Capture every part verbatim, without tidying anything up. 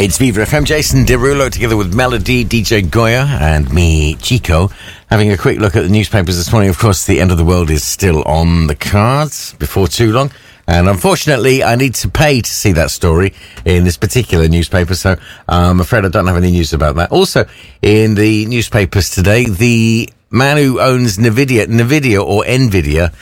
It's Viva F M. Jason Derulo together with Melody, D J Goya and me, Chico, having a quick look at the newspapers this morning. Of course, the end of the world is still on the cards before too long. And unfortunately, I need to pay to see that story in this particular newspaper, so I'm afraid I don't have any news about that. Also, in the newspapers today, the man who owns NVIDIA, NVIDIA or NVIDIA,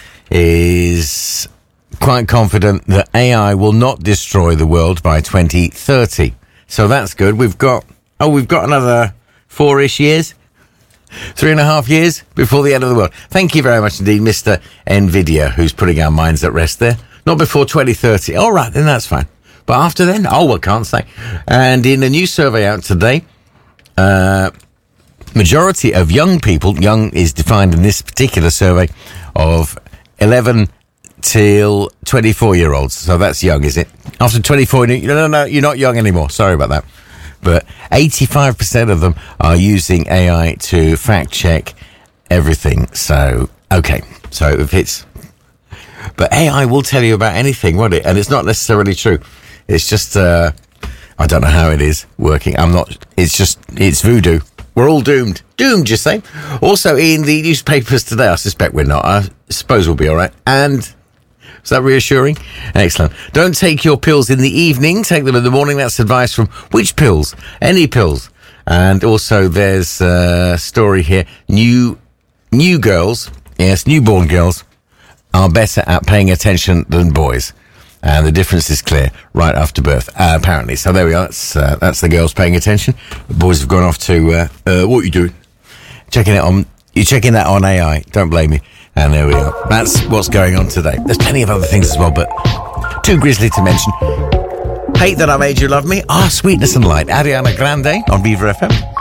is quite confident that A I will not destroy the world by twenty thirty. So that's good. We've got, oh, we've got another four-ish years, three and a half years before the end of the world. Thank you very much indeed, Mister NVIDIA, who's putting our minds at rest there. Not before twenty thirty. All right, then that's fine. But after then, oh, I can't say. And in a new survey out today, uh, majority of young people, young is defined in this particular survey, of eleven till twenty-four-year-olds. So that's young, is it? After twenty-four, no, no, no, you're not young anymore. Sorry about that. But eighty-five percent of them are using A I to fact-check everything. So, okay. So if it's... But A I will tell you about anything, won't it? And it's not necessarily true. It's just, uh, I don't know how it is working. I'm not, it's just, it's voodoo. We're all doomed. Doomed, you say? Also, in the newspapers today, I suspect we're not. I suppose we'll be all right. And is that reassuring? Excellent. Don't take your pills in the evening. Take them in the morning. That's advice from which pills? Any pills. And also, there's a story here. New, new girls, yes, newborn girls, are better at paying attention than boys. And the difference is clear right after birth, uh, apparently. So there we are. That's, uh, that's the girls paying attention. The boys have gone off to, uh, uh, what are you doing? Checking it on, you're checking that on A I. Don't blame me. And there we are. That's what's going on today. There's plenty of other things as well, but too grisly to mention. Hate That I Made You Love Me. Ah, Sweetness and Light. Ariana Grande on Viva F M.